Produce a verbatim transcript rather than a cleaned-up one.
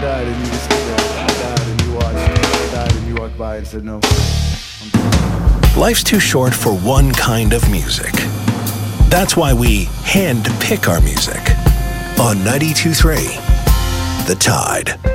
died and you just stood there. I died and you watched. I died and you walked by and said no. Life's too short for one kind of music. That's why we hand pick our music on ninety-two point three The Tide.